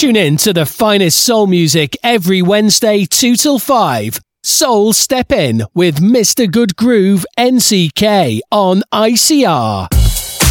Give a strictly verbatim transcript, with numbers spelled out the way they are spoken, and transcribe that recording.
Tune in to the finest soul music every Wednesday, two till five. Soul Step In with Mister Good Groove N C K on I C R.